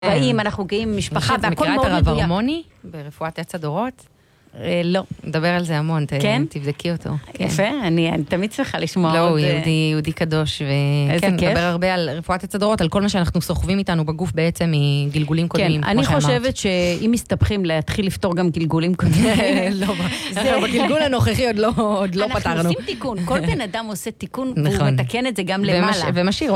באים, אנחנו גאים משפחה, והכל מאוד מכירה את הרב הרמוני ברפואת עץ הדורות? לא. מדבר על זה המון, תבדקי אותו. יפה, אני תמיד צריכה לשמוע. לא, הוא יהודי קדוש, וכן, מדבר הרבה על רפואת עץ הדורות, על כל מה שאנחנו סוחבים איתנו בגוף בעצם מגלגולים קודמים. כן, אני חושבת שאם מסתבכים להתחיל לפתור גם גלגולים קודמים. לא, בגלגול הנוכחי עוד לא פתרנו. אנחנו עושים תיקון, כל בן אדם עושה תיקון, והוא מתקן את זה גם למעלה. ומשאיר